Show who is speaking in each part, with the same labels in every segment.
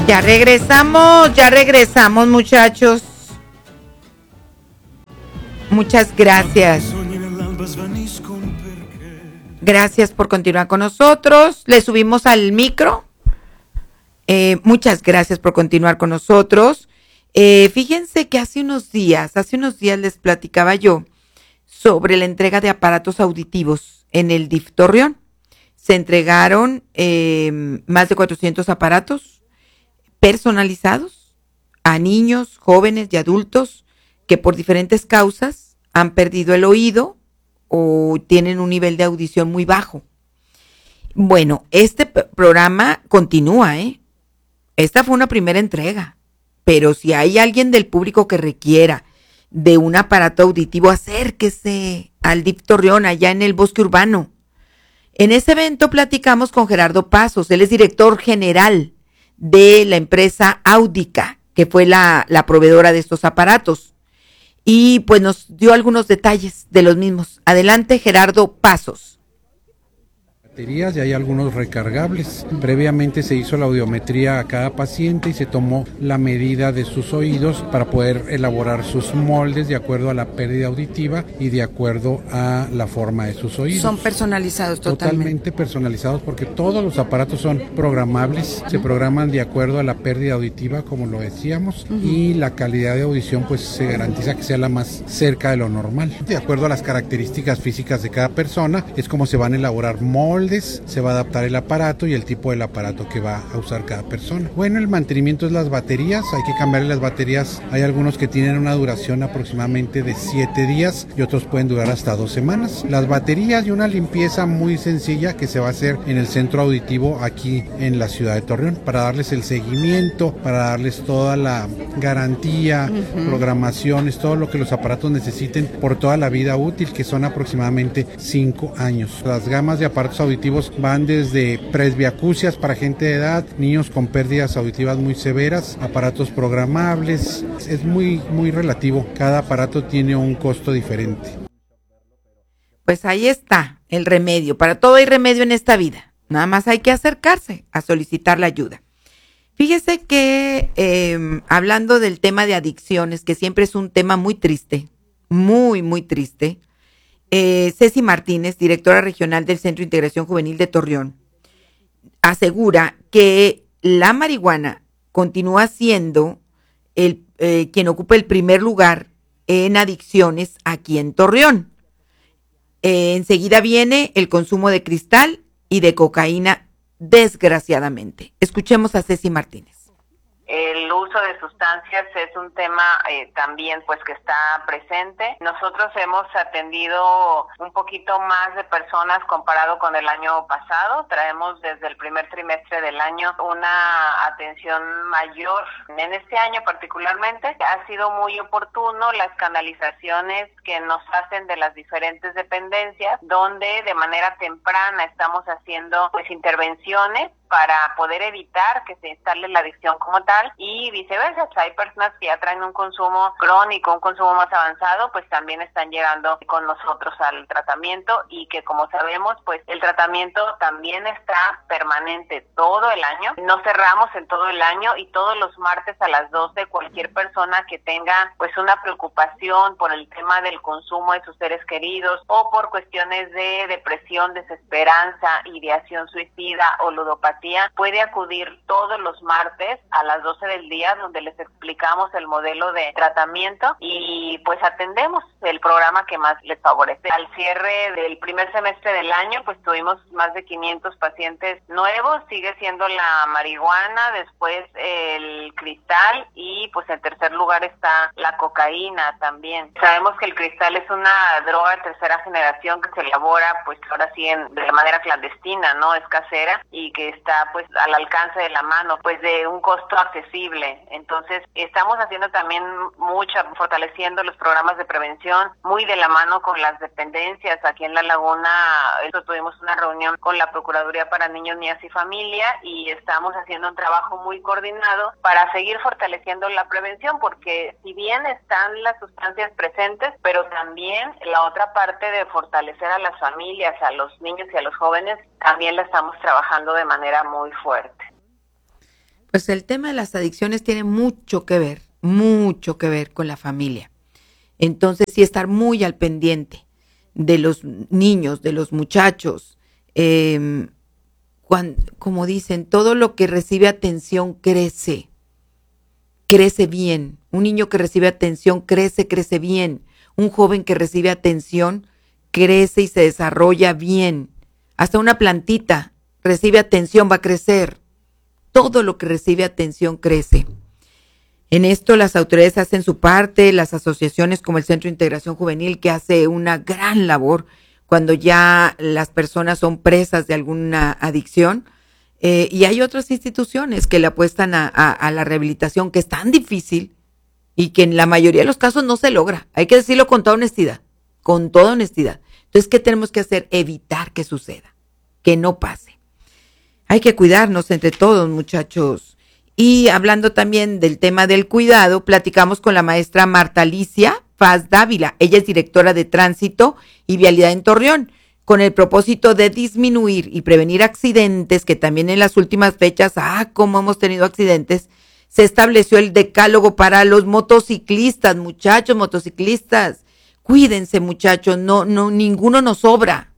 Speaker 1: Ya regresamos muchachos. Muchas gracias. Gracias por continuar con nosotros. Le subimos al micro. Muchas gracias por continuar con nosotros. Fíjense que hace unos días les platicaba yo sobre la entrega de aparatos auditivos en el DIF Torreón. Se entregaron más de 400 aparatos personalizados a niños, jóvenes y adultos que por diferentes causas han perdido el oído o tienen un nivel de audición muy bajo. Bueno, este programa continúa, Esta fue una primera entrega, pero si hay alguien del público que requiera de un aparato auditivo, acérquese al DIF Torreón, allá en el Bosque Urbano. En ese evento platicamos con Gerardo Pasos, él es director general de la empresa Audica, que fue la proveedora de estos aparatos. Y pues nos dio algunos detalles de los mismos. Adelante, Gerardo Pasos.
Speaker 2: Y hay algunos recargables. Previamente se hizo la audiometría a cada paciente y se tomó la medida de sus oídos para poder elaborar sus moldes de acuerdo a la pérdida auditiva y de acuerdo a la forma de sus oídos.
Speaker 1: Son personalizados
Speaker 2: totalmente personalizados porque todos los aparatos son programables, se programan de acuerdo a la pérdida auditiva, como lo decíamos, y la calidad de audición pues se garantiza que sea la más cerca de lo normal. De acuerdo a las características físicas de cada persona, es como se van a elaborar moldes, se va a adaptar el aparato y el tipo del aparato que va a usar cada persona. Bueno, el mantenimiento es las baterías, hay que cambiarle las baterías, hay algunos que tienen una duración aproximadamente de 7 días y otros pueden durar hasta 2 semanas. Las baterías y una limpieza muy sencilla que se va a hacer en el centro auditivo aquí en la ciudad de Torreón para darles el seguimiento, para darles toda la garantía, programaciones, todo lo que los aparatos necesiten por toda la vida útil, que son aproximadamente 5 años. Las gamas de aparatos auditivos van desde presbiacusias para gente de edad, niños con pérdidas auditivas muy severas, aparatos programables, es muy relativo, cada aparato tiene un costo diferente.
Speaker 1: Pues ahí está el remedio, para todo hay remedio en esta vida, nada más hay que acercarse a solicitar la ayuda. Fíjese que hablando del tema de adicciones, que siempre es un tema muy triste, muy triste, Ceci Martínez, directora regional del Centro de Integración Juvenil de Torreón, asegura que la marihuana continúa siendo quien ocupa el primer lugar en adicciones aquí en Torreón. Enseguida viene el consumo de cristal y de cocaína, desgraciadamente. Escuchemos a Ceci Martínez.
Speaker 3: El uso de sustancias es un tema también pues que está presente. Nosotros hemos atendido un poquito más de personas comparado con el año pasado. Traemos desde el primer trimestre del año una atención mayor. En este año particularmente ha sido muy oportuno las canalizaciones que nos hacen de las diferentes dependencias, donde de manera temprana estamos haciendo pues intervenciones para poder evitar que se instale la adicción como tal y viceversa. O sea, hay personas que ya traen un consumo crónico, un consumo más avanzado, pues también están llegando con nosotros al tratamiento y que como sabemos, pues el tratamiento también está permanente todo el año. No cerramos en todo el año y todos los martes a las 12 cualquier persona que tenga pues una preocupación por el tema del consumo de sus seres queridos o por cuestiones de depresión, desesperanza, ideación suicida o ludopatía, puede acudir todos los martes a las 12 del día, donde les explicamos el modelo de tratamiento y pues atendemos el programa que más les favorece. Al cierre del primer semestre del año, pues tuvimos más de 500 pacientes nuevos, sigue siendo la marihuana, después el cristal y pues en tercer lugar está la cocaína también. Sabemos que el cristal es una droga de tercera generación que se elabora pues ahora sí de manera clandestina, ¿no? Es casera y que está pues al alcance de la mano, pues de un costo accesible. Entonces estamos haciendo también fortaleciendo los programas de prevención, muy de la mano con las dependencias. Aquí en La Laguna tuvimos una reunión con la Procuraduría para Niños, Niñas y Familia y estamos haciendo un trabajo muy coordinado para seguir fortaleciendo la prevención, porque si bien están las sustancias presentes, pero también la otra parte de fortalecer a las familias, a los niños y a los jóvenes, también la estamos trabajando de manera muy fuerte.
Speaker 1: Pues el tema de las adicciones tiene mucho que ver con la familia. Entonces, sí estar muy al pendiente de los niños, de los muchachos. Como dicen, todo lo que recibe atención crece bien. Un niño que recibe atención crece bien. Un joven que recibe atención crece y se desarrolla bien. Hasta una plantita recibe atención, va a crecer. Todo lo que recibe atención crece. En esto las autoridades hacen su parte, las asociaciones como el Centro de Integración Juvenil, que hace una gran labor cuando ya las personas son presas de alguna adicción. Y hay otras instituciones que le apuestan a la rehabilitación, que es tan difícil y que en la mayoría de los casos no se logra. Hay que decirlo con toda honestidad. Entonces, ¿qué tenemos que hacer? Evitar que suceda, que no pase. Hay que cuidarnos entre todos, muchachos. Y hablando también del tema del cuidado, platicamos con la maestra Marta Alicia Faz Dávila. Ella es directora de Tránsito y Vialidad en Torreón, con el propósito de disminuir y prevenir accidentes, que también en las últimas fechas, como hemos tenido accidentes, se estableció el decálogo para los motociclistas. Muchachos, motociclistas, cuídense, muchachos, ninguno nos sobra,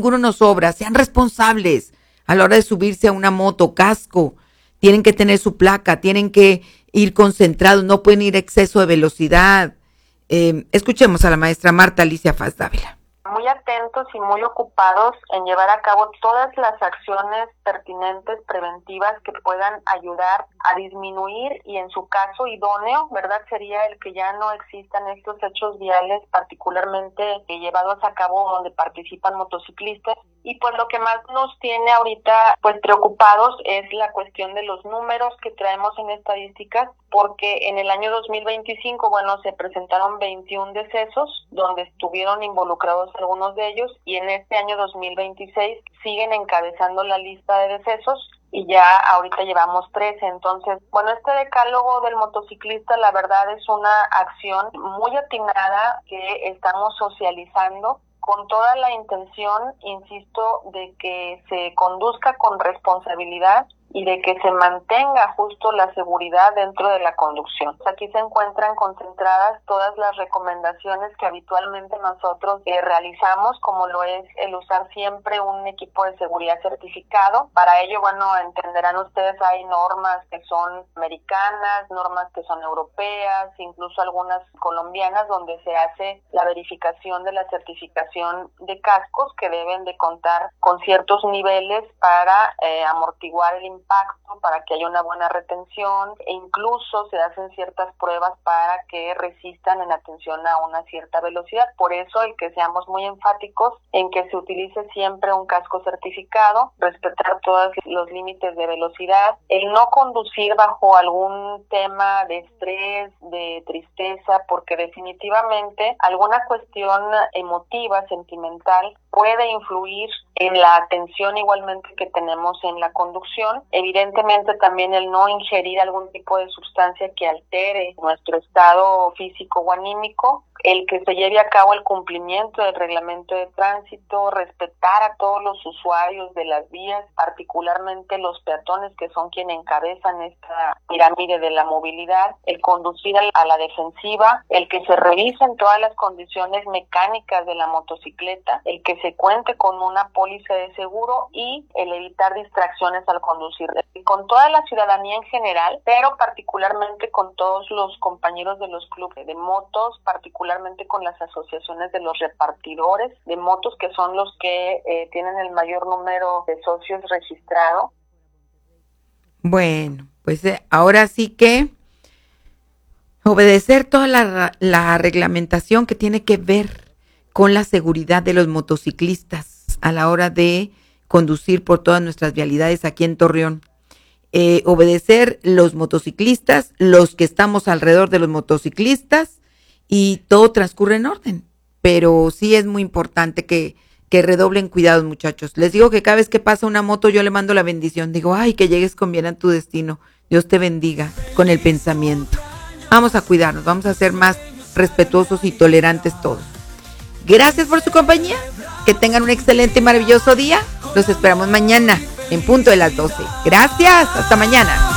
Speaker 1: sean responsables a la hora de subirse a una moto, casco, tienen que tener su placa, tienen que ir concentrados, no pueden ir a exceso de velocidad. Escuchemos a la maestra Marta Alicia Faz Dávila.
Speaker 3: Muy atentos y muy ocupados en llevar a cabo todas las acciones pertinentes, preventivas, que puedan ayudar a disminuir y en su caso idóneo, ¿verdad? Sería el que ya no existan estos hechos viales, particularmente llevados a cabo donde participan motociclistas. Y pues lo que más nos tiene ahorita pues preocupados es la cuestión de los números que traemos en estadísticas, porque en el año 2025, se presentaron 21 decesos donde estuvieron involucrados algunos de ellos, y en este año 2026 siguen encabezando la lista de decesos y ya ahorita llevamos 13. Entonces, este decálogo del motociclista, la verdad, es una acción muy atinada que estamos socializando con toda la intención, insisto, de que se conduzca con responsabilidad y de que se mantenga justo la seguridad dentro de la conducción. Aquí se encuentran concentradas todas las recomendaciones que habitualmente nosotros realizamos, como lo es el usar siempre un equipo de seguridad certificado. Para ello, entenderán ustedes, hay normas que son americanas, normas que son europeas, incluso algunas colombianas, donde se hace la verificación de la certificación de cascos, que deben de contar con ciertos niveles para amortiguar el impacto, para que haya una buena retención, e incluso se hacen ciertas pruebas para que resistan en atención a una cierta velocidad. Por eso el que seamos muy enfáticos en que se utilice siempre un casco certificado, respetar todos los límites de velocidad, el no conducir bajo algún tema de estrés, de tristeza, porque definitivamente alguna cuestión emotiva, sentimental, puede influir en la atención igualmente que tenemos en la conducción. Evidentemente también el no ingerir algún tipo de sustancia que altere nuestro estado físico o anímico, el que se lleve a cabo el cumplimiento del reglamento de tránsito, respetar a todos los usuarios de las vías, particularmente los peatones, que son quienes encabezan esta pirámide de la movilidad, el conducir a la defensiva, el que se revisen todas las condiciones mecánicas de la motocicleta, el que se cuente con una póliza de seguro y el evitar distracciones al conducir. Con toda la ciudadanía en general, pero particularmente con todos los compañeros de los clubes de motos, particularmente con las asociaciones de los repartidores de motos, que son los que tienen el mayor número de socios registrados.
Speaker 1: Bueno, pues ahora sí que obedecer toda la reglamentación que tiene que ver con la seguridad de los motociclistas a la hora de conducir por todas nuestras vialidades aquí en Torreón. Obedecer los motociclistas, los que estamos alrededor de los motociclistas, y todo transcurre en orden. Pero sí es muy importante que redoblen cuidados, muchachos. Les digo que cada vez que pasa una moto yo le mando la bendición. Digo, que llegues con bien a tu destino. Dios te bendiga con el pensamiento. Vamos a cuidarnos, vamos a ser más respetuosos y tolerantes todos. Gracias por su compañía. Que tengan un excelente y maravilloso día. Los esperamos mañana en punto de las 12. Gracias. Hasta mañana.